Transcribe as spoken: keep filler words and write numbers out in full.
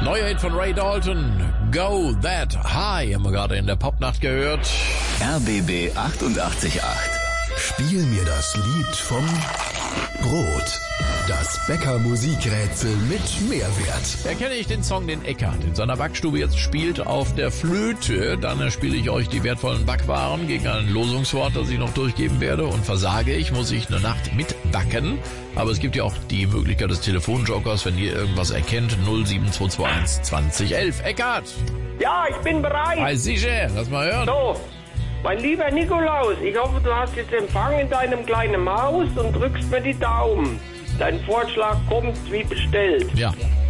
Neuer Hit von Ray Dalton, Go That High, haben wir gerade in der Popnacht gehört. R B B achtundachtzig Komma acht. Spiel mir das Lied vom Brot. Das Bäcker Musikrätsel mit Mehrwert. Erkenne ich den Song, den Eckart in seiner Backstube jetzt spielt, auf der Flöte, dann spiele ich euch die wertvollen Backwaren gegen ein Losungswort, das ich noch durchgeben werde. Und versage ich, muss ich eine Nacht mitbacken. Aber es gibt ja auch die Möglichkeit des Telefonjokers, wenn ihr irgendwas erkennt, null sieben zwei zwei eins zwanzig elf. Eckart! Ja, ich bin bereit. Hi, sicher, lass mal hören. So, mein lieber Nikolaus, ich hoffe, du hast jetzt Empfang in deinem kleinen Maus und drückst mir die Daumen. Dein Vorschlag kommt wie bestellt. Ja.